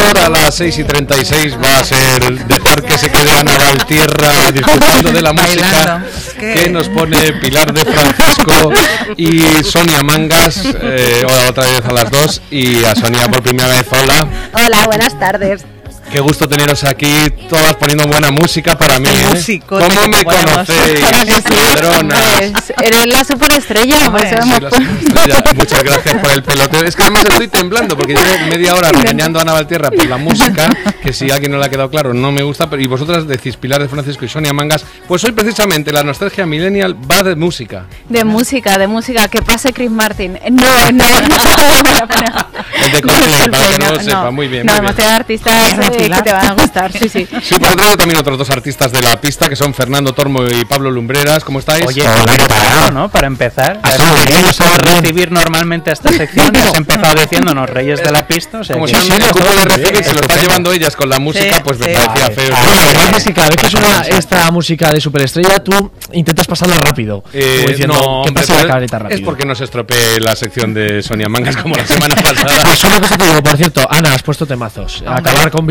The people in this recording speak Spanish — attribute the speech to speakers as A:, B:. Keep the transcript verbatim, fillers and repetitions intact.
A: ahora a las seis y treinta y seis va a ser dejar que se quede Ana Valtierra disfrutando de la música que nos pone Pilar de Francisco y Sonia Mangas, eh, otra vez a las dos, y a Sonia por primera vez. Hola.
B: Hola, buenas tardes.
A: Qué gusto teneros aquí, todas poniendo buena música para mí, ¿eh?
C: Músico,
A: ¿Cómo me conocéis, ladronas?
B: Eres la superestrella, pues
A: Sí, la superestrella. Muchas gracias por el peloteo. Es que además estoy temblando porque llevo media hora regañando a Ana Valtierra por la música, que si a alguien no le ha quedado claro no me gusta, pero y vosotras decís Pilar de Francisco y Sonia Mangas, pues hoy precisamente la nostalgia millennial va de música.
B: De música, de música, que pase Chris Martin. No, no, no.
A: El de Coldplay, para que no lo sepa, muy bien.
B: No,
A: muy bien.
B: demasiados artistas eh, que te van a gustar, sí, sí.
A: Sí, por otro lado también otros dos artistas de la pista, que son Fernando Tormo y Pablo Lumbreras. ¿Cómo estáis?
D: Oye, preparado, ¿no? Para empezar. Vamos a recibir normalmente esta sección. Has empezado diciéndonos Reyes de la Pista. O sea,
A: como
D: que
A: si
D: sí,
A: el grupo de recibir se lo está
D: estupendo.
A: llevando ellas con la música,
C: Sí,
A: pues me
C: sí.
A: parecía
D: Vale.
A: feo.
E: Ah, la verdad es que cada vez que suena esta música de superestrella, tú intentas pasarla rápido.
A: Eh,
E: como diciendo,
A: no,
E: que
A: hombre,
E: pase la
A: pero
E: careta rápido.
A: es porque no se estropee la sección de Sonia Mangas como la semana pasada.
E: Pues una cosa te digo, por cierto, Ana, has puesto temazos. Acabar con